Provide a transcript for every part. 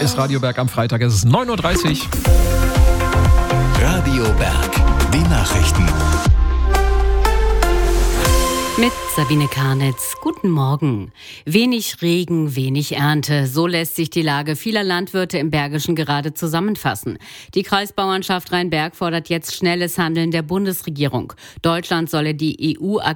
ist Radio Berg am Freitag. Es ist 9.30 Uhr. Radio Berg, die Nachrichten. Mit Sabine Karnitz. Guten Morgen. Wenig Regen, wenig Ernte. So lässt sich die Lage vieler Landwirte im Bergischen gerade zusammenfassen. Die Kreisbauernschaft Rheinberg fordert jetzt schnelles Handeln der Bundesregierung. Deutschland solle die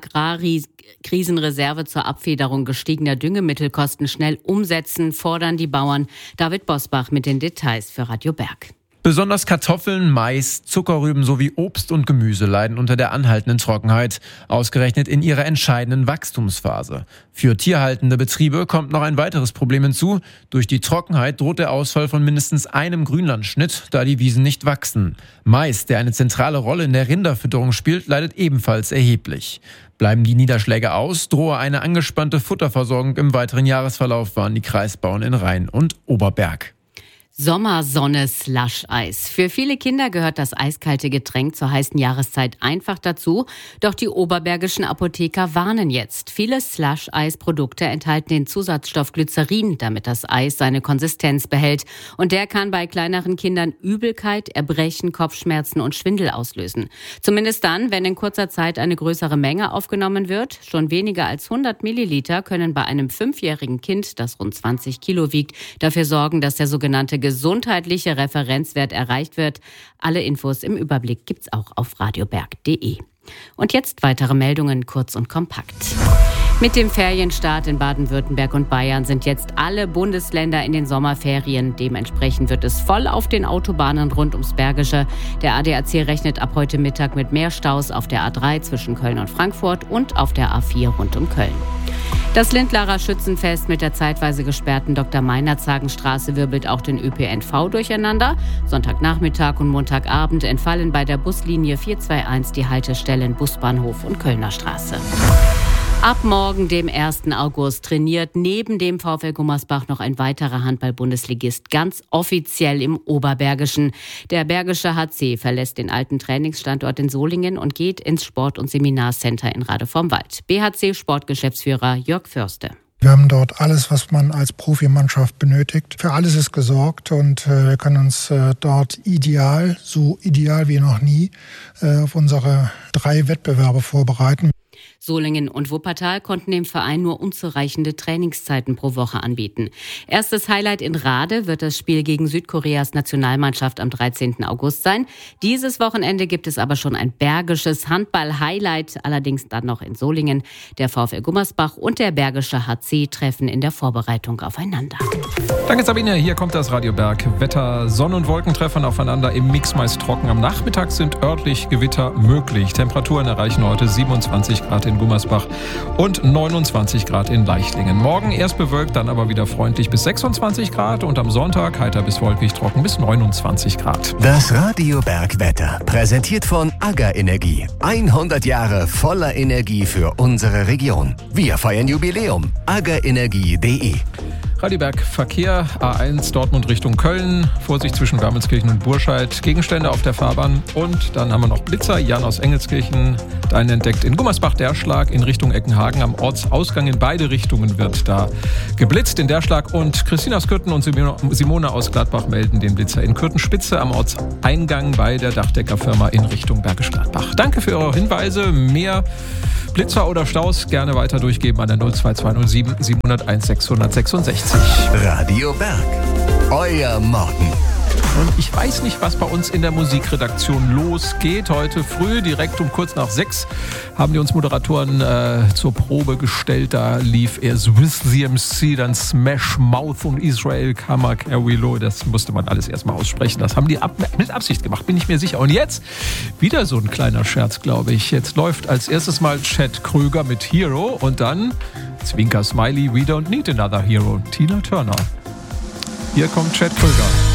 EU-Agrarkrisenreserve zur Abfederung gestiegener Düngemittelkosten schnell umsetzen, fordern die Bauern. David Bosbach mit den Details für Radio Berg. Besonders Kartoffeln, Mais, Zuckerrüben sowie Obst und Gemüse leiden unter der anhaltenden Trockenheit, ausgerechnet in ihrer entscheidenden Wachstumsphase. Für tierhaltende Betriebe kommt noch ein weiteres Problem hinzu. Durch die Trockenheit droht der Ausfall von mindestens einem Grünlandschnitt, da die Wiesen nicht wachsen. Mais, der eine zentrale Rolle in der Rinderfütterung spielt, leidet ebenfalls erheblich. Bleiben die Niederschläge aus, drohe eine angespannte Futterversorgung im weiteren Jahresverlauf, waren die Kreisbauern in Rhein und Oberberg. Sommersonne, Slush-Eis. Für viele Kinder gehört das eiskalte Getränk zur heißen Jahreszeit einfach dazu. Doch die oberbergischen Apotheker warnen jetzt. Viele Slush-Eis-Produkte enthalten den Zusatzstoff Glycerin, damit das Eis seine Konsistenz behält. Und der kann bei kleineren Kindern Übelkeit, Erbrechen, Kopfschmerzen und Schwindel auslösen. Zumindest dann, wenn in kurzer Zeit eine größere Menge aufgenommen wird. Schon weniger als 100 Milliliter können bei einem 5-jährigen Kind, das rund 20 Kilo wiegt, dafür sorgen, dass der sogenannte gesundheitliche Referenzwert erreicht wird. Alle Infos im Überblick gibt's auch auf radioberg.de. Und jetzt weitere Meldungen, kurz und kompakt. Mit dem Ferienstart in Baden-Württemberg und Bayern sind jetzt alle Bundesländer in den Sommerferien. Dementsprechend wird es voll auf den Autobahnen rund ums Bergische. Der ADAC rechnet ab heute Mittag mit mehr Staus auf der A3 zwischen Köln und Frankfurt und auf der A4 rund um Köln. Das Lindlarer Schützenfest mit der zeitweise gesperrten Dr.-Meinertz-Hagen-Straße wirbelt auch den ÖPNV durcheinander. Sonntagnachmittag und Montagabend entfallen bei der Buslinie 421 die Haltestellen Busbahnhof und Kölner Straße. Ab morgen, dem 1. August, trainiert neben dem VfL Gummersbach noch ein weiterer Handball-Bundesligist ganz offiziell im Oberbergischen. Der Bergische HC verlässt den alten Trainingsstandort in Solingen und geht ins Sport- und Seminarcenter in Rade vom Wald. BHC-Sportgeschäftsführer Jörg Förste. Wir haben dort alles, was man als Profimannschaft benötigt. Für alles ist gesorgt und wir können uns dort so ideal wie noch nie, auf unsere 3 Wettbewerbe vorbereiten. Solingen und Wuppertal konnten dem Verein nur unzureichende Trainingszeiten pro Woche anbieten. Erstes Highlight in Rade wird das Spiel gegen Südkoreas Nationalmannschaft am 13. August sein. Dieses Wochenende gibt es aber schon ein bergisches Handball-Highlight, allerdings dann noch in Solingen. Der VfL Gummersbach und der Bergische HC treffen in der Vorbereitung aufeinander. Danke Sabine, hier kommt das Radio Berg. Wetter, Sonne und Wolken treffen aufeinander, im Mix meist trocken. Am Nachmittag sind örtlich Gewitter möglich. Temperaturen erreichen heute 27 Grad in Gummersbach und 29 Grad in Leichlingen. Morgen erst bewölkt, dann aber wieder freundlich bis 26 Grad und am Sonntag heiter bis wolkig trocken bis 29 Grad. Das Radio Berg Wetter, präsentiert von AGA Energie. 100 Jahre voller Energie für unsere Region. Wir feiern Jubiläum. agaenergie.de. Radio Berg Verkehr, A1 Dortmund Richtung Köln, Vorsicht zwischen Wermelskirchen und Burscheid, Gegenstände auf der Fahrbahn und dann haben wir noch Blitzer, Jan aus Engelskirchen, einen entdeckt in Gummersbach, Derschlag in Richtung Eckenhagen, am Ortsausgang in beide Richtungen wird da geblitzt in Derschlag und Christina aus Kürten und Simone aus Gladbach melden den Blitzer in Kürtenspitze am Ortseingang bei der Dachdeckerfirma in Richtung Bergisch Gladbach. Danke für eure Hinweise, mehr Blitzer oder Staus gerne weiter durchgeben an der 02207 701 666. Radio Berg, euer Morgen. Und ich weiß nicht, was bei uns in der Musikredaktion losgeht. Heute früh, direkt um kurz nach 6, haben die uns Moderatoren zur Probe gestellt. Da lief erst With CMC, dann Smash Mouth und Israel Kamakawilu. Das musste man alles erstmal aussprechen. Das haben die mit Absicht gemacht, bin ich mir sicher. Und jetzt wieder so ein kleiner Scherz, glaube ich. Jetzt läuft als erstes mal Chad Kröger mit Hero und dann Zwinker Smiley, We Don't Need Another Hero, Tina Turner. Hier kommt Chad Kröger.